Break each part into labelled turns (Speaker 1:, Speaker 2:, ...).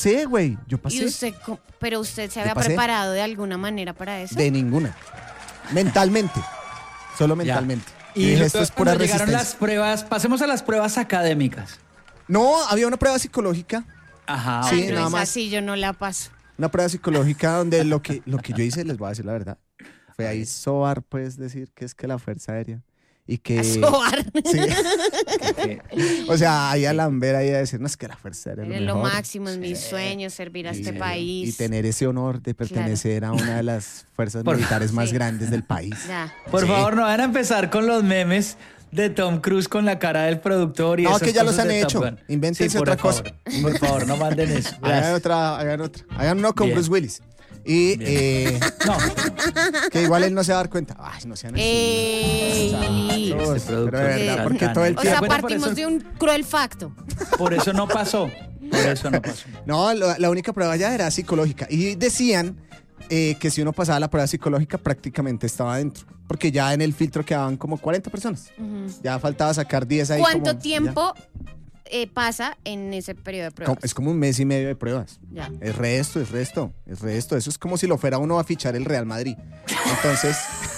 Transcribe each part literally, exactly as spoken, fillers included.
Speaker 1: pasé, güey, yo pasé.
Speaker 2: ¿Y usted, co- pero usted se había
Speaker 1: pasé.
Speaker 2: preparado de alguna manera para eso?
Speaker 1: De ninguna. Mentalmente. Solo
Speaker 3: Ya.
Speaker 1: mentalmente.
Speaker 3: Y
Speaker 1: dije,
Speaker 3: luego
Speaker 1: esto es pura
Speaker 3: cuando llegaron
Speaker 1: resistencia.
Speaker 3: las pruebas, pasemos a las pruebas académicas.
Speaker 1: No, había una prueba psicológica.
Speaker 3: Ajá.
Speaker 1: Sí,
Speaker 2: Ay, no
Speaker 1: nada
Speaker 2: es
Speaker 1: más.
Speaker 2: así, yo no la paso.
Speaker 1: Una prueba psicológica donde lo que, lo que yo hice, les voy a decir la verdad, fue ahí sobar, pues, decir que es que la Fuerza Aérea y que...
Speaker 2: A sobar.
Speaker 1: Sí.
Speaker 3: Que-
Speaker 1: O sea, ahí a lamber, ahí a decir, no, es que la Fuerza Aérea es
Speaker 2: Es
Speaker 1: lo
Speaker 2: lo
Speaker 1: mejor.
Speaker 2: máximo, es mi sueño, servir a
Speaker 1: Y-
Speaker 2: este país.
Speaker 1: Y tener ese honor de pertenecer a una de las fuerzas
Speaker 3: Por-
Speaker 1: militares más
Speaker 2: Sí.
Speaker 1: grandes del país.
Speaker 2: Ya.
Speaker 3: Por
Speaker 1: Sí.
Speaker 3: favor, no van a empezar con los memes de Tom Cruise con la cara del productor y
Speaker 1: No,
Speaker 3: esas
Speaker 1: que ya los
Speaker 3: cosas
Speaker 1: han
Speaker 3: de Top
Speaker 1: hecho.
Speaker 3: Gun.
Speaker 1: Invéntense
Speaker 3: por
Speaker 1: otra
Speaker 3: favor.
Speaker 1: cosa.
Speaker 3: Por favor, no manden eso.
Speaker 1: Hagan
Speaker 3: Gracias.
Speaker 1: otra, hagan otra. Hagan uno con
Speaker 3: Bien.
Speaker 1: Bruce Willis. Y
Speaker 3: Bien.
Speaker 1: eh,
Speaker 3: No,
Speaker 1: que igual él no se va a dar cuenta. Ay, no sean
Speaker 2: Ey.
Speaker 1: Exactos,
Speaker 3: Este productor
Speaker 1: pero de verdad,
Speaker 2: es
Speaker 1: porque
Speaker 3: cercano.
Speaker 1: todo el
Speaker 2: O
Speaker 1: tiempo...
Speaker 2: sea,
Speaker 3: Bueno, por
Speaker 2: partimos
Speaker 3: eso-
Speaker 2: de un cruel facto.
Speaker 3: por eso no pasó. Por eso no pasó.
Speaker 1: No, lo- la única prueba ya era psicológica. Y decían eh, que si uno pasaba la prueba psicológica prácticamente estaba adentro. Porque ya en el filtro quedaban como cuarenta personas.
Speaker 2: Ujú.
Speaker 1: Ya faltaba sacar diez ahí.
Speaker 2: ¿Cuánto
Speaker 1: como-
Speaker 2: tiempo eh, pasa en ese periodo de
Speaker 1: ya.
Speaker 2: pruebas?
Speaker 1: Como- Es como un mes y medio de pruebas.
Speaker 2: Ya.
Speaker 1: Es resto, es resto, es resto. Eso es como si lo fuera uno a fichar el Real Madrid. Entonces,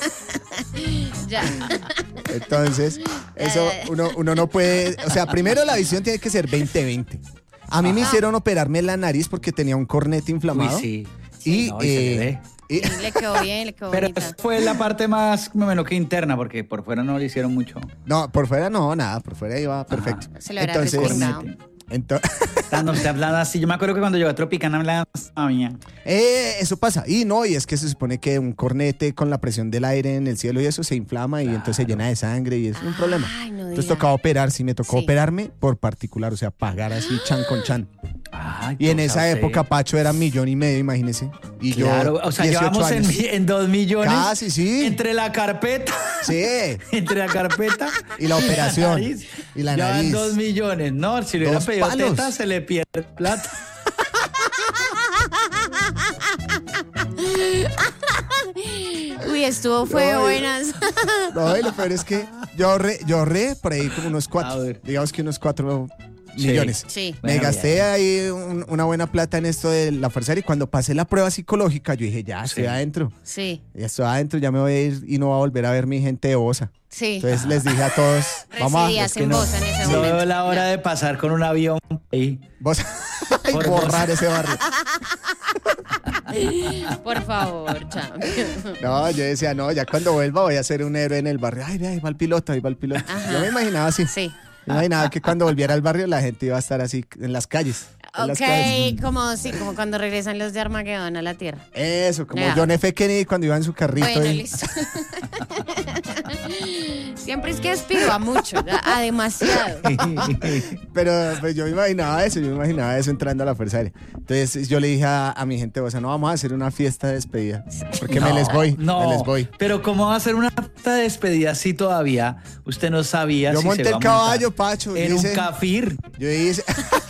Speaker 2: Ya.
Speaker 1: entonces, eso uno, uno no puede. O sea, primero la visión tiene que ser veinte veinte. A mí me
Speaker 2: Ajá.
Speaker 1: hicieron operarme la nariz porque tenía un cornete
Speaker 3: Uy,
Speaker 1: inflamado.
Speaker 3: sí.
Speaker 1: Y,
Speaker 3: No, y se le
Speaker 1: eh,
Speaker 3: ve.
Speaker 1: y-
Speaker 2: Sí, le quedó bien, le quedó
Speaker 3: Pero
Speaker 2: bonita.
Speaker 3: esa fue la parte más, menos que interna, porque por fuera no le hicieron mucho.
Speaker 1: no, por fuera no, nada, por fuera iba perfecto.
Speaker 2: Se lo hubiera
Speaker 1: Entonces,
Speaker 2: respingado.
Speaker 1: ento-
Speaker 3: Están te hablan así. Yo me acuerdo que cuando llegó a Tropicana hablaban así.
Speaker 1: eh, eso pasa. Y no, y es que se supone que un cornete con la presión del aire en el cielo y eso se inflama y entonces se llena de sangre y es un problema.
Speaker 2: Ay, no
Speaker 1: Entonces
Speaker 2: diga.
Speaker 1: tocaba operar, sí me tocó
Speaker 2: Sí.
Speaker 1: operarme por particular, o sea, pagar así chan con chan.
Speaker 3: Ay,
Speaker 1: Y en
Speaker 3: o sea,
Speaker 1: esa
Speaker 3: usted-
Speaker 1: época Pacho era millón y medio, imagínese. Y
Speaker 3: Claro,
Speaker 1: yo,
Speaker 3: o sea,
Speaker 1: dieciocho
Speaker 3: llevamos en,
Speaker 1: años.
Speaker 3: en dos millones.
Speaker 1: Casi, sí.
Speaker 3: Entre la carpeta.
Speaker 1: Sí.
Speaker 3: Entre la carpeta.
Speaker 1: Y la operación.
Speaker 3: nariz,
Speaker 1: Y la
Speaker 3: ya van
Speaker 1: nariz.
Speaker 3: dos millones. No, si le hubiera
Speaker 1: Dos
Speaker 3: pedido
Speaker 1: palos.
Speaker 3: teta, se le pierde plata.
Speaker 2: Uy, estuvo, fue
Speaker 1: No,
Speaker 2: buenas.
Speaker 1: No, y lo peor es que yo ahorré, yo ahorré por ahí como unos
Speaker 3: A
Speaker 1: cuatro,
Speaker 3: ver.
Speaker 1: digamos que unos cuatro
Speaker 3: Sí.
Speaker 1: millones.
Speaker 2: Sí.
Speaker 1: Me
Speaker 3: Bueno,
Speaker 1: gasté
Speaker 3: bien.
Speaker 1: ahí un- una buena plata en esto de la Fuerza Aérea y cuando pasé la prueba psicológica yo dije, ya estoy
Speaker 3: Sí.
Speaker 1: adentro.
Speaker 2: Sí,
Speaker 1: Ya estoy adentro, ya me voy a ir y no voy a volver a ver mi gente de Bosa.
Speaker 2: sí.
Speaker 1: Entonces les dije a todos, vamos a...
Speaker 2: Residías
Speaker 3: Es que
Speaker 2: en
Speaker 3: no,
Speaker 2: Bosa en ese
Speaker 3: no
Speaker 2: momento.
Speaker 3: veo la hora
Speaker 2: Ya.
Speaker 3: de pasar con un avión ahí.
Speaker 1: Bosa. y
Speaker 3: Por
Speaker 1: borrar
Speaker 3: Bosa.
Speaker 1: ese barrio.
Speaker 2: Por favor, champion.
Speaker 1: No, yo decía, no, ya cuando vuelva voy a ser un héroe en el barrio. Ay, ve, ahí va el piloto, ahí va el piloto.
Speaker 2: Ajá.
Speaker 1: Yo me imaginaba así.
Speaker 2: Sí.
Speaker 1: Me imaginaba que cuando volviera al barrio la gente iba a estar así en las calles. En las calles.
Speaker 2: Ok, como, sí, como cuando regresan los de Armagedón a la Tierra.
Speaker 1: Eso, como
Speaker 2: Ya.
Speaker 1: John F. Kennedy cuando iba en su carrito.
Speaker 2: Bueno,
Speaker 1: ahí.
Speaker 2: listo. Siempre es que aspiro a mucho, a a demasiado.
Speaker 1: Pero pues, yo me imaginaba eso, yo me imaginaba eso entrando a la Fuerza Aérea. Entonces yo le dije a, a mi gente, o sea, no vamos a hacer una fiesta de despedida. Porque me
Speaker 3: No,
Speaker 1: les voy,
Speaker 3: no,
Speaker 1: me les voy.
Speaker 3: Pero ¿cómo va a ser una fiesta de despedida si todavía usted no sabía
Speaker 1: Yo
Speaker 3: si
Speaker 1: monté
Speaker 3: se va
Speaker 1: el
Speaker 3: a montar
Speaker 1: caballo, Pacho.
Speaker 3: en
Speaker 1: hice-
Speaker 3: un cafir?
Speaker 1: Yo hice...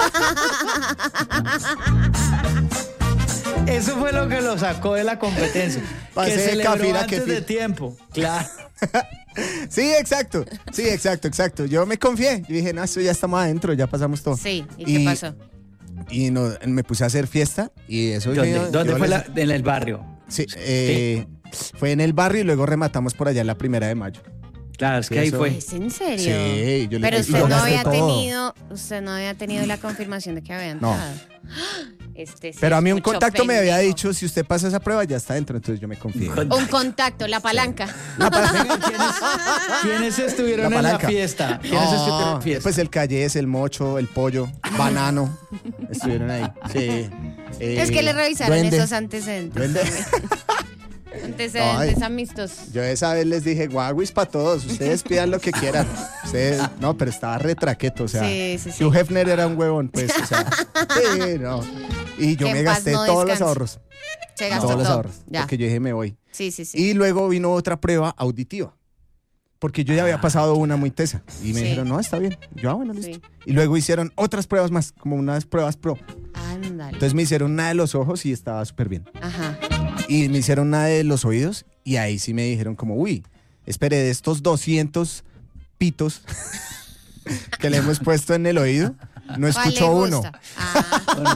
Speaker 3: Eso fue lo que lo sacó de la competencia.
Speaker 1: Pasé
Speaker 3: que
Speaker 1: de
Speaker 3: celebró
Speaker 1: Cafir a
Speaker 3: antes
Speaker 1: Kefir.
Speaker 3: de tiempo. Claro.
Speaker 1: Sí, exacto. Sí, exacto, exacto. Yo me confié. Yo dije, no, esto ya estamos adentro, ya pasamos todo.
Speaker 2: Sí, ¿y qué pasó?
Speaker 1: Y no, me puse a hacer fiesta y eso...
Speaker 3: ¿Dónde,
Speaker 1: yo-
Speaker 3: ¿dónde
Speaker 1: yo
Speaker 3: fue
Speaker 1: les-
Speaker 3: la, en el barrio?
Speaker 1: Sí, eh, fue en el barrio y luego rematamos por allá en la primera de mayo.
Speaker 3: Claro, es que
Speaker 1: Sí,
Speaker 3: ahí
Speaker 1: eso-
Speaker 3: fue.
Speaker 2: ¿Es en serio?
Speaker 1: Sí, yo le-
Speaker 2: Pero
Speaker 1: y
Speaker 2: usted
Speaker 1: yo
Speaker 2: no
Speaker 1: gasté
Speaker 2: había
Speaker 1: todo.
Speaker 2: tenido, usted no había tenido la confirmación de que había
Speaker 1: No.
Speaker 2: entrado. Este sí
Speaker 1: Pero a
Speaker 2: es
Speaker 1: mí un
Speaker 2: mucho
Speaker 1: contacto me había
Speaker 2: pendejo.
Speaker 1: dicho, si usted pasa esa prueba ya está dentro, entonces yo me confié.
Speaker 2: Un contacto, la palanca.
Speaker 3: ¿Quiénes, quiénes estuvieron
Speaker 1: La
Speaker 3: en la
Speaker 1: palanca.
Speaker 3: fiesta? ¿Quiénes
Speaker 1: No,
Speaker 3: estuvieron en la fiesta?
Speaker 1: Pues el Callés, el Mocho, el Pollo, Banano, estuvieron ahí. Sí. Eh,
Speaker 2: Es que le revisaron
Speaker 1: Duende.
Speaker 2: esos antecedentes.
Speaker 1: Duende.
Speaker 2: Antecedentes
Speaker 1: Ay.
Speaker 2: amistosos.
Speaker 1: Yo esa vez les dije, guaguis para todos, ustedes pidan lo que quieran. Ustedes, no, pero estaba retraqueto, o sea,
Speaker 2: Sí, sí, sí.
Speaker 1: Hugh Hefner era un huevón, pues, o sea, sí, no. Y yo
Speaker 2: Que
Speaker 1: me
Speaker 2: en paz
Speaker 1: gasté
Speaker 2: no
Speaker 1: todos los
Speaker 2: descanse.
Speaker 1: ahorros,
Speaker 2: Se gastó
Speaker 1: todos los
Speaker 2: todo.
Speaker 1: ahorros,
Speaker 2: Ya.
Speaker 1: porque yo dije, me voy.
Speaker 2: Sí, sí, sí.
Speaker 1: Y luego vino otra prueba auditiva, porque yo ya había pasado una muy tesa, y me
Speaker 2: Sí.
Speaker 1: dijeron, no, está bien. Yo, ah, bueno, listo.
Speaker 2: Sí.
Speaker 1: Y luego hicieron otras pruebas más, como unas pruebas pro.
Speaker 2: Ándale.
Speaker 1: Entonces me hicieron una de los ojos y estaba súper bien.
Speaker 2: Ajá.
Speaker 1: Y me hicieron una de los oídos y ahí sí me dijeron como, uy, espere, de estos doscientos pitos que le hemos puesto en el oído, no
Speaker 2: ¿Cuál le
Speaker 1: escuchó uno.
Speaker 2: gusta? Ah.